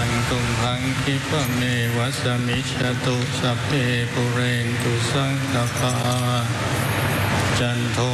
งตุมหังคิปะเมวัสมิชตุสัพเพปุเรนตุสังกปาจันโท